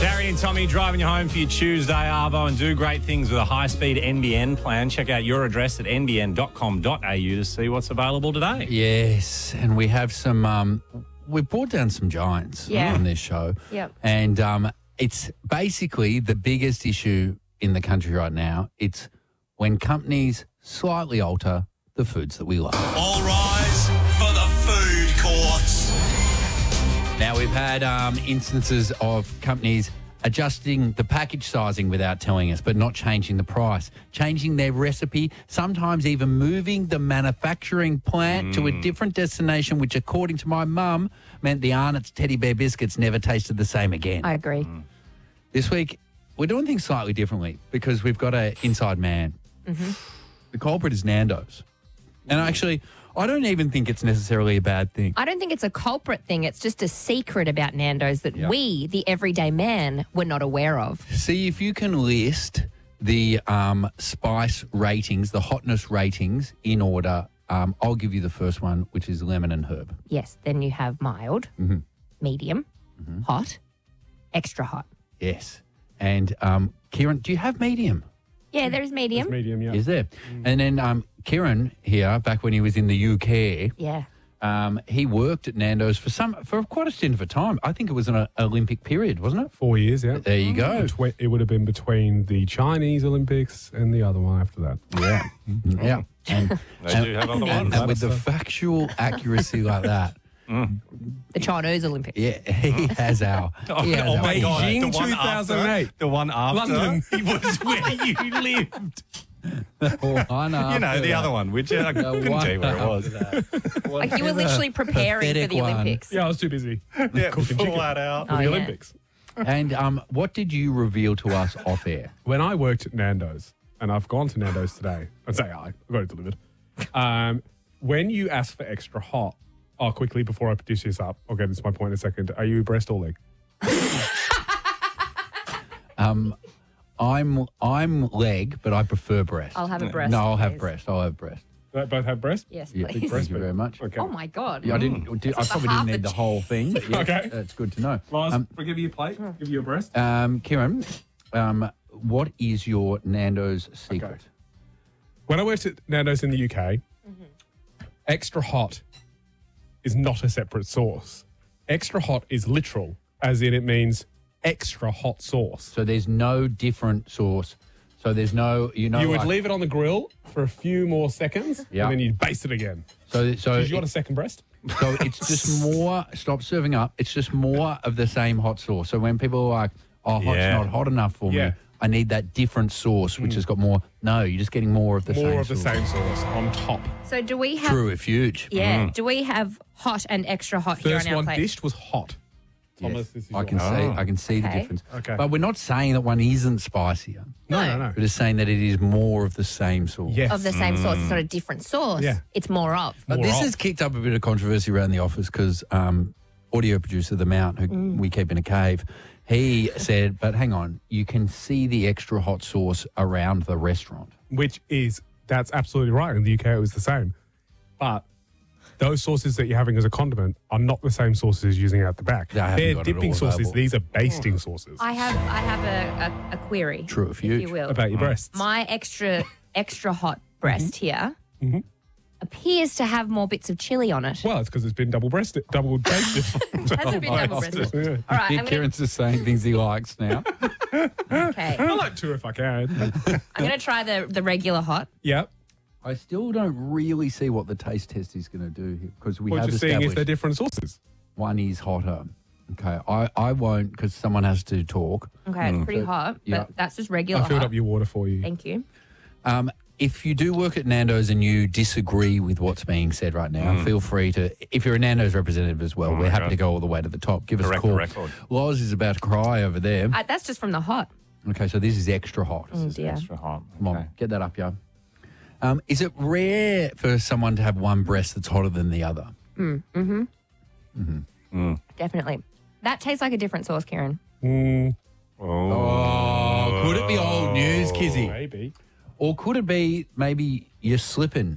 Darren and Tommy driving you home for your Tuesday, Arvo, and do great things with a high-speed NBN plan. Check out your address at nbn.com.au to see what's available today. Yes, and we have some. We've brought down some giants on this show. Yep. And it's basically the biggest issue in the country right now. It's when companies slightly alter the foods that we love. All rise for the food courts. Now, we've had instances of companies adjusting the package sizing without telling us, but not changing the price, changing their recipe, sometimes even moving the manufacturing plant to a different destination, which, according to my mum, meant the Arnott's teddy bear biscuits never tasted the same again. I agree. This week, we're doing things slightly differently because we've got an inside man. Mm-hmm. The culprit is Nando's. And actually, I don't even think it's necessarily a bad thing. I don't think it's a culprit thing. It's just a secret about Nando's that we, the everyday man, were not aware of. See, if you can list the spice ratings, the hotness ratings in order, I'll give you the first one, which is lemon and herb. Yes, then you have mild, medium, hot, extra hot. Yes. And Kieran, do you have medium? Yeah, there's medium. Medium, yeah. Is there? And then Kieran here, back when he was in the UK, Yeah. he worked at Nando's for quite a stint of a time. I think it was an Olympic period, wasn't it? 4 years, yeah. There you go. It would have been between the Chinese Olympics and the other one after that. Yeah. Yeah. And, They do have other ones. and with the factual accuracy like that, The Chinese Olympics. yeah, he has our. He has our my God. Beijing The one 2008. The one after London. was where you lived. one You know, after the that. other one, which I couldn't one tell you where it was. after that. Like you were literally preparing for pathetic the one. Olympics. Yeah, I was too busy. Yeah, Cooking full chicken that out. for Oh, the yeah. Olympics. And what did you reveal to us off air? When I worked at Nando's, and I've gone to Nando's today, I'd say I got it delivered. When you ask for extra hot, quickly before I produce this up, I'll get into my point in a second. Are you breast or leg? I'm leg, but I prefer breast. I'll have a breast. No, I'll have please. breast. I'll have breast. Do they both have breast? Yes, Yeah, please. thank you very much. Okay. Oh my God. Yeah, I probably half didn't the need the whole thing. But yeah, Okay. that's good to know. Lars, we'll give you a plate. Give you a breast. Kieran, what is your Nando's secret? Okay. When I worked at Nando's in the UK, extra hot is not a separate sauce. Extra hot is literal, as in it means extra hot sauce. So there's no different sauce. So there's no, You would like- leave it on the grill for a few more seconds, Yeah. and then you'd baste it again. So Did you want a second breast? So it's just more, stop serving up, it's just more of the same hot sauce. So when people are like, oh, hot's Yeah. not hot enough for Yeah. me, I need that different sauce, which has got more. No, you're just getting more of the same More of the sauce. same sauce on top. So do we have? True, if huge. Yeah. Do we have hot and extra hot here First on our one plate? dished was hot. Yes. Thomas, this is I can yours. see. I can see the Okay. difference. Okay. But we're not saying that one isn't spicier. No. We're just saying that it is more of the same sauce. Yes. Of the same sauce. It's not a different sauce. Yeah. It's more of. But More this of. has kicked up a bit of controversy around the office because audio producer The Mount, who we keep in a cave, he said, but hang on, you can see the extra hot sauce around the restaurant. That's absolutely right. In the UK, it was the same. But those sauces that you're having as a condiment are not the same sauces using out the back. They haven't They're got it dipping all sauces. available. These are basting sauces. I have a query. True, if if you huge. will. About your breasts. My extra hot breast here Mm-hmm. appears to have more bits of chili on it. Well, it's because it's been double basted. Has it been double breasted? Yeah. All right, I'm gonna, Kieran's just saying things he likes now. okay. I like two if I can. I'm gonna try the regular hot. Yep. I still don't really see what the taste test is going to do here because we We're have just seeing if established they're different sauces. one is hotter. Okay, I won't because someone has to talk. Okay, it's pretty hot, but yeah. that's just regular I filled hot. up your water for you. Thank you. If you do work at Nando's and you disagree with what's being said right now, feel free to, if you're a Nando's representative as well, we're happy God. to go all the way to the top. Give us Correct a the call. record. Loz is about to cry over there. That's just from the hot. Okay, so this is extra hot. Oh dear. Extra hot. Come on, get that up, yo. Is it rare for someone to have one breast that's hotter than the other? Definitely. That tastes like a different sauce, Kieran. Oh, could it be old news, Kizzy? Maybe. Or could it be maybe you're slipping